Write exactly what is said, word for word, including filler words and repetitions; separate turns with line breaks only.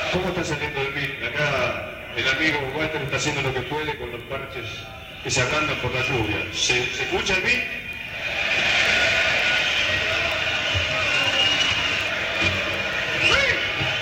¿Cómo está saliendo el beat? Acá el amigo Walter está haciendo lo que puede con los parches que se ablandan por la lluvia. ¿Se, se escucha el beat?